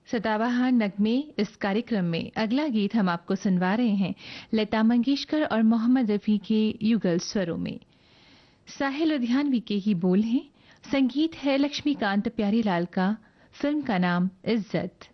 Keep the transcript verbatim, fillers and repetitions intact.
सदाबहार नगमे इस कार्यक्रम में अगला गीत हम आपको सुनवा रहे हैं लता मंगेशकर और मोहम्मद रफी के युगल स्वरों में। साहिल लुधियानवी के ही बोल हैं, संगीत है लक्ष्मीकांत प्यारीलाल का, फिल्म का नाम इज्जत।